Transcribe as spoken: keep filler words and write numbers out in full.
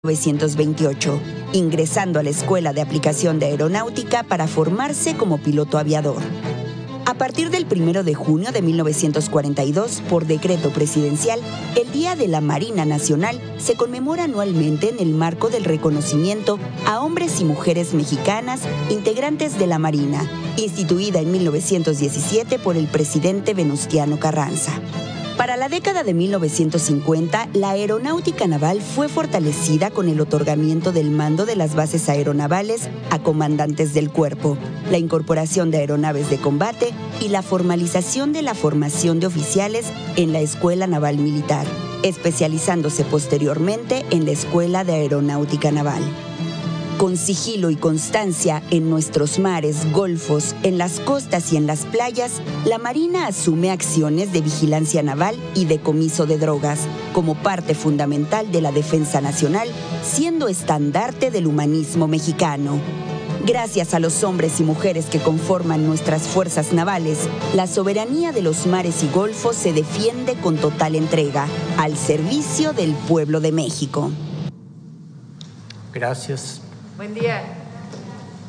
mil novecientos veintiocho, ingresando a la Escuela de Aplicación de Aeronáutica para formarse como piloto aviador. A partir del primero de junio de mil novecientos cuarenta y dos, por decreto presidencial, el Día de la Marina Nacional se conmemora anualmente en el marco del reconocimiento a hombres y mujeres mexicanas integrantes de la Marina, instituida en mil novecientos diecisiete por el presidente Venustiano Carranza. Para la década de mil novecientos cincuenta, la aeronáutica naval fue fortalecida con el otorgamiento del mando de las bases aeronavales a comandantes del cuerpo, la incorporación de aeronaves de combate y la formalización de la formación de oficiales en la Escuela Naval Militar, especializándose posteriormente en la Escuela de Aeronáutica Naval. Con sigilo y constancia en nuestros mares, golfos, en las costas y en las playas, la Marina asume acciones de vigilancia naval y decomiso de drogas como parte fundamental de la defensa nacional, siendo estandarte del humanismo mexicano. Gracias a los hombres y mujeres que conforman nuestras fuerzas navales, la soberanía de los mares y golfos se defiende con total entrega, al servicio del pueblo de México. Gracias. Buen día.